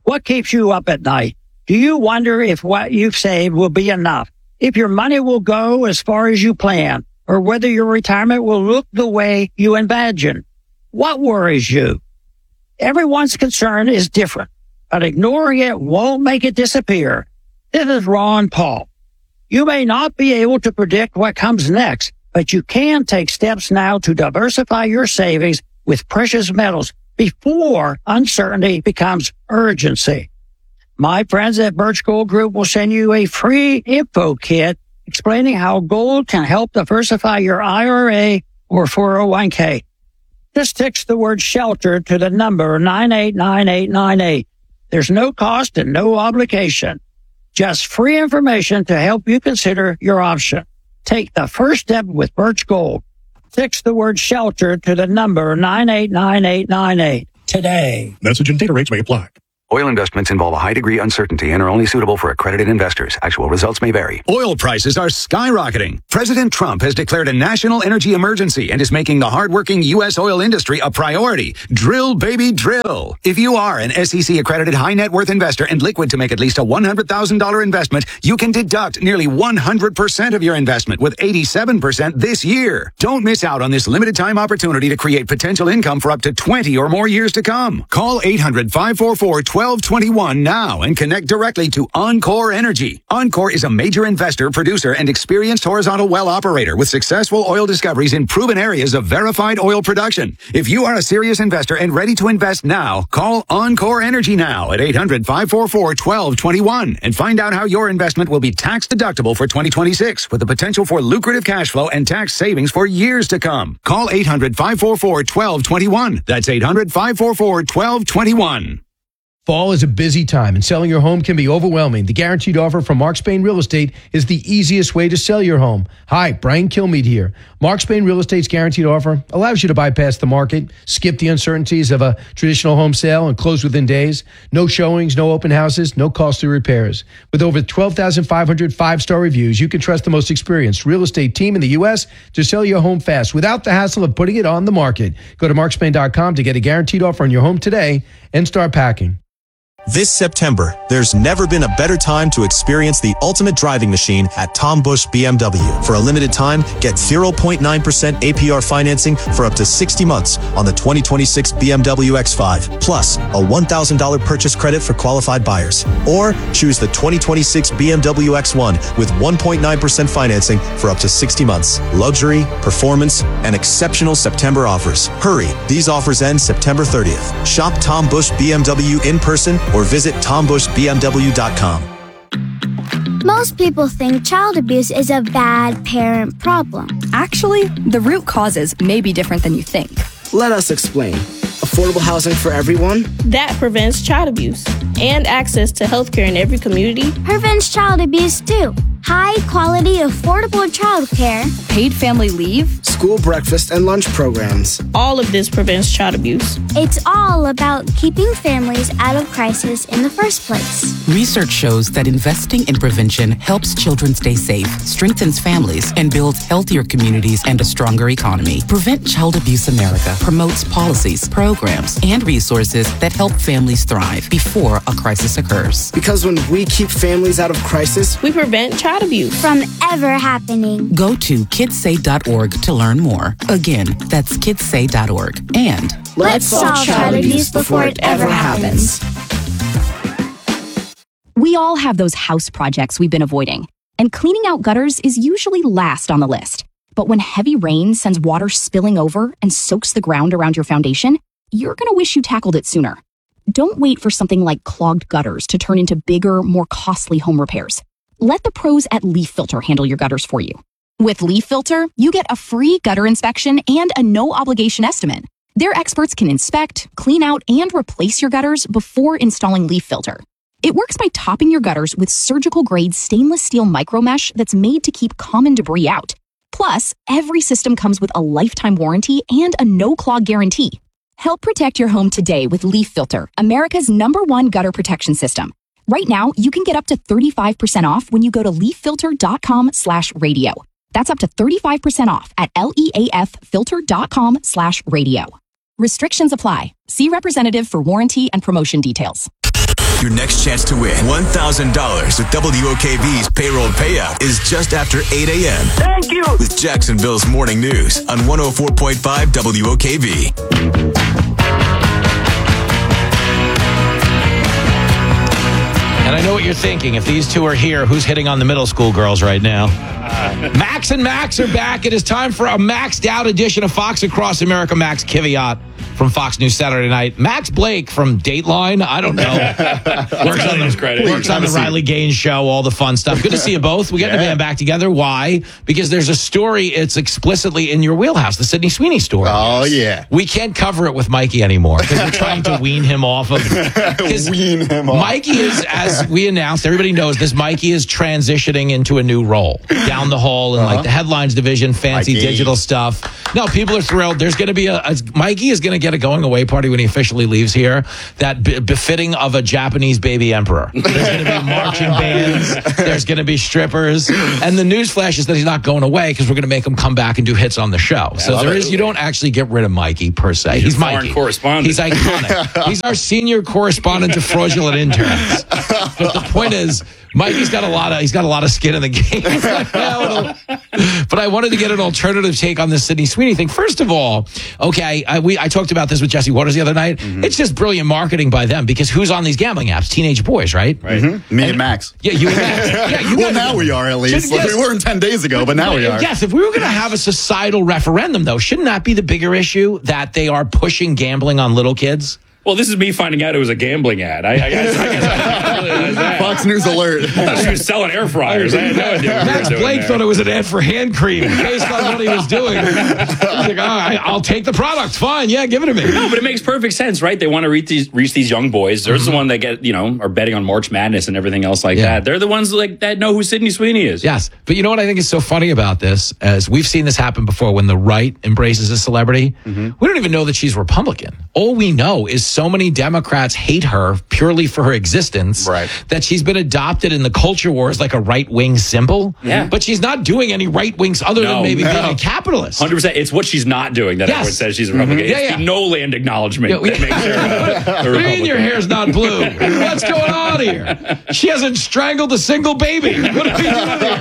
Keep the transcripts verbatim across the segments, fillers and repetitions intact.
What keeps you up at night? Do you wonder if what you've saved will be enough? If your money will go as far as you plan? Or whether your retirement will look the way you imagine? What worries you? Everyone's concern is different, but ignoring it won't make it disappear. This is Ron Paul. You may not be able to predict what comes next, but you can take steps now to diversify your savings with precious metals before uncertainty becomes urgency. My friends at Birch Gold Group will send you a free info kit explaining how gold can help diversify your I R A or four oh one k. Just text the word shelter to the number nine eight nine eight nine eight. There's no cost and no obligation. Just free information to help you consider your option. Take the first step with Birch Gold. Text the word shelter to the number nine eight nine eight nine eight today. Message and data rates may apply. Oil investments involve a high degree of uncertainty and are only suitable for accredited investors. Actual results may vary. Oil prices are skyrocketing. President Trump has declared a national energy emergency and is making the hardworking U S oil industry a priority. Drill, baby, drill. If you are an S E C accredited high net worth investor and liquid to make at least a one hundred thousand dollars investment, you can deduct nearly one hundred percent of your investment with eighty-seven percent this year. Don't miss out on this limited time opportunity to create potential income for up to twenty or more years to come. Call eight hundred, five four four, twelve twenty-one now and connect directly to Encore Energy. Encore is a major investor, producer, and experienced horizontal well operator with successful oil discoveries in proven areas of verified oil production. If you are a serious investor and ready to invest now, call Encore Energy now at eight hundred, five four four, twelve twenty-one and find out how your investment will be tax deductible for twenty twenty-six with the potential for lucrative cash flow and tax savings for years to come. Call eight hundred, five four four, twelve twenty-one. That's eight hundred, five four four, twelve twenty-one. Fall is a busy time, and selling your home can be overwhelming. The Guaranteed Offer from Mark Spain Real Estate is the easiest way to sell your home. Hi, Brian Kilmeade here. Mark Spain Real Estate's Guaranteed Offer allows you to bypass the market, skip the uncertainties of a traditional home sale, and close within days. No showings, no open houses, no costly repairs. With over twelve thousand five hundred five-star reviews, you can trust the most experienced real estate team in the U S to sell your home fast without the hassle of putting it on the market. Go to mark spain dot com to get a guaranteed offer on your home today and start packing. This September, there's never been a better time to experience the ultimate driving machine at Tom Busch B M W. For a limited time, get zero point nine percent A P R financing for up to sixty months on the twenty twenty-six B M W X five, plus a one thousand dollars purchase credit for qualified buyers. Or choose the twenty twenty-six B M W X one with one point nine percent financing for up to sixty months. Luxury, performance, and exceptional September offers. Hurry, these offers end September thirtieth. Shop Tom Busch B M W in person or visit tom busch b m w dot com. Most people think child abuse is a bad parent problem. Actually, the root causes may be different than you think. Let us explain. Affordable housing for everyone? That prevents child abuse. And access to healthcare in every community prevents child abuse too. High quality, affordable childcare. Paid family leave. School breakfast and lunch programs. All of this prevents child abuse. It's all about keeping families out of crisis in the first place. Research shows that investing in prevention helps children stay safe, strengthens families, and builds healthier communities and a stronger economy. Prevent Child Abuse America promotes policies, programs, and resources that help families thrive before a crisis occurs. Because when we keep families out of crisis, we prevent child abuse from ever happening. Go to kids say dot org to learn more. Again, that's kids say dot org. And let's solve child abuse before it ever happens. We all have those house projects we've been avoiding, and cleaning out gutters is usually last on the list. But when heavy rain sends water spilling over and soaks the ground around your foundation, you're going to wish you tackled it sooner. Don't wait for something like clogged gutters to turn into bigger, more costly home repairs. Let the pros at Leaf Filter handle your gutters for you. With Leaf Filter, you get a free gutter inspection and a no-obligation estimate. Their experts can inspect, clean out, and replace your gutters before installing Leaf Filter. It works by topping your gutters with surgical-grade stainless steel micromesh that's made to keep common debris out. Plus, every system comes with a lifetime warranty and a no-clog guarantee. Help protect your home today with Leaf Filter, America's number one gutter protection system. Right now, you can get up to thirty-five percent off when you go to leaf filter dot com slash radio. That's up to thirty-five percent off at leaf filter dot com slash radio. Restrictions apply. See representative for warranty and promotion details. Your next chance to win one thousand dollars with W O K V's payroll payout is just after eight a.m. Thank you. With Jacksonville's Morning News on one oh four point five W O K V. And I know what you're thinking. If these two are here, who's hitting on the middle school girls right now? Max and Max are back. It is time for a maxed out edition of Fox Across America. Max Kiviat from Fox News Saturday Night. Max Blake from Dateline. I don't know. works on, the, works on the Riley Gaines show, all the fun stuff. Good to see you both. We got yeah. the band back together. Why? Because there's a story. It's explicitly in your wheelhouse, the Sydney Sweeney story. Oh, yeah. We can't cover it with Mikey anymore because we're trying to wean him off of Wean him off. Mikey is, as we announced, everybody knows this, Mikey is transitioning into a new role down the hall in uh-huh. like the headlines division, fancy Mikey. digital stuff. No, people are thrilled. There's going to be a, a Mikey is going to get a going away party when he officially leaves here that be, befitting of a Japanese baby emperor. There's going to be marching bands. There's going to be strippers. And the news flash is that he's not going away because we're going to make him come back and do hits on the show. So there is, you don't actually get rid of Mikey per se. He's, he's foreign Mikey. correspondent. He's iconic. He's our senior correspondent to fraudulent interns. But the point is, Mikey's got a lot of he's got a lot of skin in the game right now. But I wanted to get an alternative take on this Sydney Sweeney thing. First of all, okay, I, we I talked about this with Jesse Waters the other night. Mm-hmm. It's just brilliant marketing by them because who's on these gambling apps? Teenage boys, right? Right. Mm-hmm. Me and, and Max. Yeah, you and Max. Yeah, you well, now we are at least. Like, we weren't ten days ago, but now we are. Yes, if we were going to have a societal referendum, though, shouldn't that be the bigger issue that they are pushing gambling on little kids? Well, this is me finding out it was a gambling ad. I, I guess, I guess I didn't realize that. Fox News alert. I thought she was selling air fryers. I had no idea what Max Blake thought it was an ad for hand cream based on what he was doing. He was like, oh, I, I'll take the product. Fine. Yeah, give it to me. No, but it makes perfect sense, right? They want to reach these, reach these young boys. They're mm-hmm. the one that get, you know, are betting on March Madness and everything else like yeah. that. They're the ones like that know who Sydney Sweeney is. Yes. But you know what I think is so funny about this? As we've seen this happen before when the right embraces a celebrity. Mm-hmm. We don't even know that she's Republican. All we know is so many Democrats hate her purely for her existence right. that she's been adopted in the culture wars like a right-wing symbol. Yeah. But she's not doing any right wings other no, than maybe no. being a capitalist. one hundred percent. It's what she's not doing that yes. everyone says she's a Republican. Mm-hmm. Yeah, yeah. It's the no land acknowledgement yeah, we, that makes her a, a Republican. What do you mean your hair's not blue? What's going on here? She hasn't strangled a single baby. What are we doing here?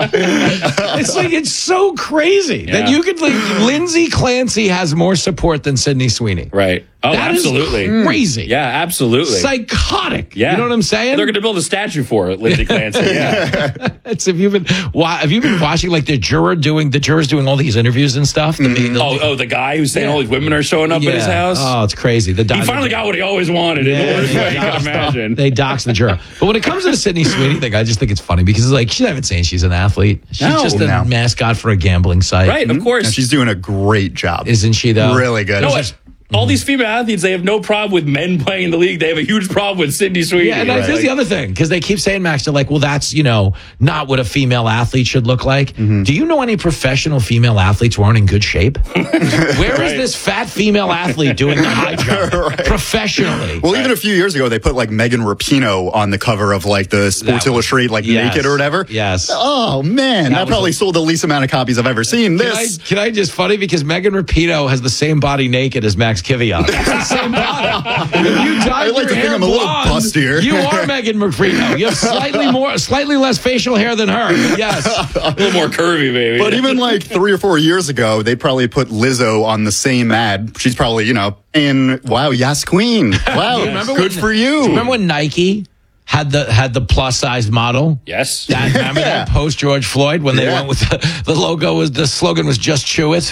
It's like, it's so crazy yeah. that you could, like, Lindsay Clancy has more support than Sydney Sweeney. Right. Oh, that absolutely. Is crazy. Yeah, absolutely. Psychotic. Yeah. You know what I'm saying? They're going to build a statue for it, Lindsay Clancy. Yeah. It's, have you been have you been watching like the juror doing the jurors doing all these interviews and stuff? The, mm-hmm. the, oh, oh, the guy who's saying yeah. all these women are showing up yeah. at his house. Oh, it's crazy. The he finally got what he always wanted yeah, in the worst way you can imagine. They dox the juror. But when it comes to the Sydney Sweeney thing, I just think it's funny because it's like she's not even saying she's an athlete. She's no, just a no. mascot for a gambling site. Right, of course. And she's doing a great job. Isn't she though? Really good. No, all these female athletes, they have no problem with men playing in the league. They have a huge problem with Sydney Sweeney. Yeah, and right. here's the other thing, because they keep saying, Max, they're like, well, that's, you know, not what a female athlete should look like. Mm-hmm. Do you know any professional female athletes who aren't in good shape? Where right. is this fat female athlete doing the high jump right. professionally? Well, right. even a few years ago, they put like Megan Rapinoe on the cover of like the Sports that Illustrated, like yes. naked or whatever. Yes. Oh, man. That, that probably a- sold the least amount of copies I've ever seen. Can This. I, can I just, funny, because Megan Rapinoe has the same body naked as Max Kiviat. Same body. If you dyed I like your to hair think I'm blonde, a little bustier. You are Megan Rapinoe. You have slightly more, slightly less facial hair than her. Yes, a little more curvy, baby. But even like three or four years ago, they probably put Lizzo on the same ad. She's probably, you know, in wow, yes, queen. Wow, good when, for you. Do you remember when Nike had the had the plus sized model? Yes. That, remember yeah. that post George Floyd when they yeah. went with the, the logo was the slogan was just chew it.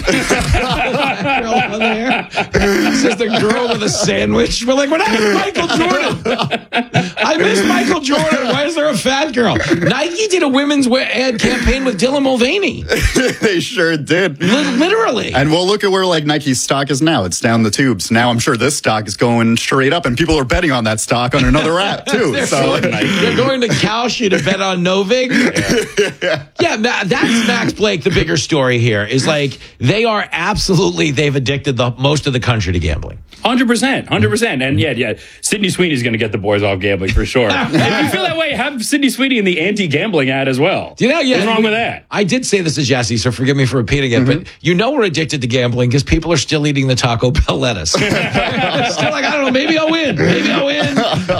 It's just a girl with a sandwich. We're like, what happened to Michael Jordan? I miss Michael Jordan. Why is there a fat girl? Nike did a women's wear ad campaign with Dylan Mulvaney. They sure did. L- literally. And we'll look at where like Nike's stock is now. It's down the tubes. Now I'm sure this stock is going straight up, and people are betting on that stock on another app too. they're, so going, they're going to Kalshi to bet on Novig. Yeah, yeah, that's Max Blake. The bigger story here is like they are absolutely they've addicted the most of the country to gambling. one hundred percent, one hundred percent. And yeah, yeah, Sydney Sweeney's going to get the boys off gambling for sure. If you feel that way, have Sydney Sweeney in the anti-gambling ad as well. Do you know, yeah, what's wrong with that? I did say this to Jesse, so forgive me for repeating it, mm-hmm. but you know we're addicted to gambling because people are still eating the Taco Bell lettuce. Still like, I don't know, maybe I'll win. Maybe I'll win.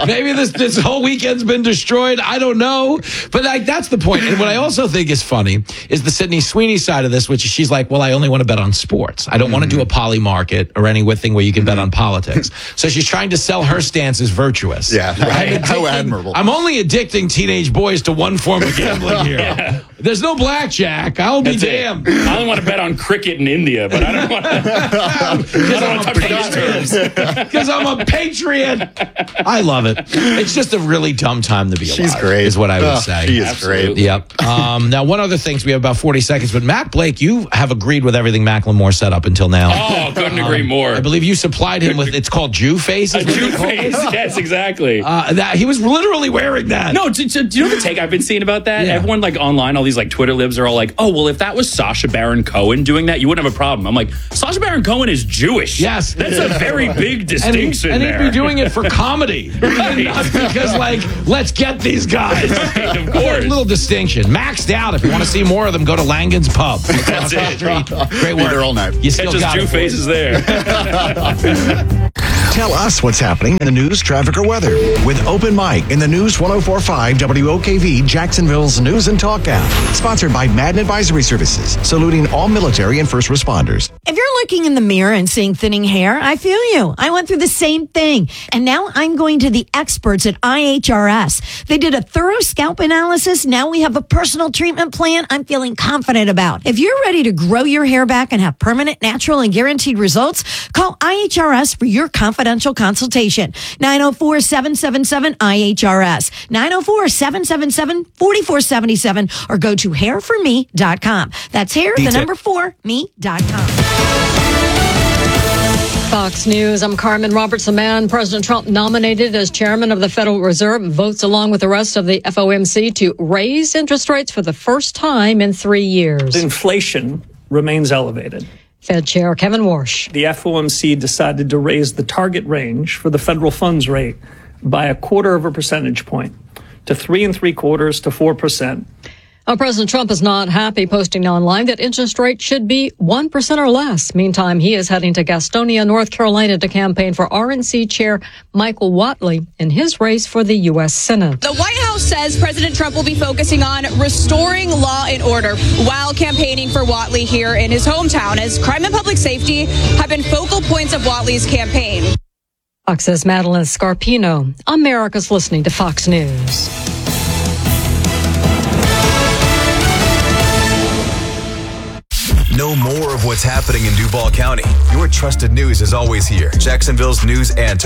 Maybe this this whole weekend's been destroyed. I don't know. But like that's the point. And what I also think is funny is the Sydney Sweeney side of this, which is she's like, well, I only want to bet on sports. I don't mm-hmm. want to do a poly market or any thing where you can bet on politics. So she's trying to sell her stance as virtuous. Yeah, right. How admirable. I'm only addicting teenage boys to one form of gambling here. Yeah. There's no blackjack. I'll be That's damned. It. I only want to bet on cricket in India, but I don't want to. Because I'm, Because I'm a patriot. I love it. It's just a really dumb time to be alive. She's great. Is what I would oh, say. She is Absolutely. great. Yep. Um, now, one other thing. So we have about forty seconds, but Matt Blake, you have agreed with everything Macklemore said up until now. Oh, couldn't agree um, more. I believe you supplied him with, it's called Jew face. A Jew face. Yes, exactly. Uh, that he was literally wearing that. No, do, do, do you know the take I've been seeing about that? Yeah. Everyone like online, all these like Twitter libs are all like, oh, well, if that was Sacha Baron Cohen doing that, you wouldn't have a problem. I'm like, Sacha Baron Cohen is Jewish. Yes. That's a very big distinction And, he, there. and he'd be doing it for comedy. Right. Not because, like, let's get these guys. Right, of course. A little distinction. Maxed out. If you want to see more of them, go to Langan's Pub. That's it. Great work. They're all night. You still Catch us got Jew it. faces there. Tell us what's happening in the news, traffic, or weather with Open Mic in the News ten forty-five W O K V, Jacksonville's News and Talk app. Sponsored by Madden Advisory Services, saluting all military and first responders. If you're looking in the mirror and seeing thinning hair, I feel you. I went through the same thing. And now I'm going to the experts at I H R S. They did a thorough scalp analysis. Now we have a personal treatment plan I'm feeling confident about. If you're ready to grow your hair back and have permanent, natural, and guaranteed results, call I H R S for your confidential consultation. nine oh four, seven seven seven, I H R S. nine oh four, seven seven seven, four four seven seven or go to hair for me dot com. That's hair, the number four, me dot com. Fox News, I'm Carmen Roberts. The man President Trump nominated as chairman of the Federal Reserve votes along with the rest of the F O M C to raise interest rates for the first time in three years. Inflation remains elevated. Fed Chair Kevin Warsh. The F O M C decided to raise the target range for the federal funds rate by a quarter of a percentage point to three and three quarters to four percent. Now, President Trump is not happy, posting online that interest rates should be one percent or less. Meantime, he is heading to Gastonia, North Carolina to campaign for R N C Chair Michael Whatley in his race for the U S Senate. The White House says President Trump will be focusing on restoring law and order while campaigning for Whatley here in his hometown, as crime and public safety have been focal points of Whatley's campaign. Fox's Madeline Scarpino. America's listening to Fox News. Know more of what's happening in Duval County. Your trusted news is always here. Jacksonville's News and Talk.